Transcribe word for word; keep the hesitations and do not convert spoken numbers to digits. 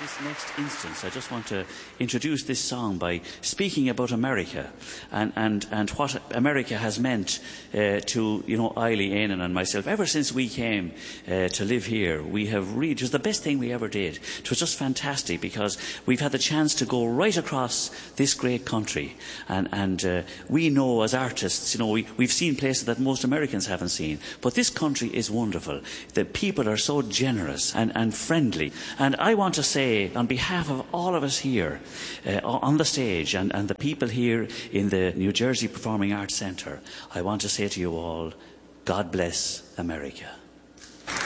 this next instance, I just want to introduce this song by speaking about America and, and, and what America has meant uh, to, you know, Eilidh, Éannan and myself. Ever since we came uh, to live here, we have really, it was the best thing we ever did. It was just fantastic because we've had the chance to go right across this great country. And, and uh, we know as artists, you know, we, we've seen places that most Americans haven't seen. But this country is wonderful. The people are so generous and, and friendly. And I want to say, on behalf of all of us here uh, on the stage and, and the people here in the New Jersey Performing Arts Centre, I want to say to you all, God bless America.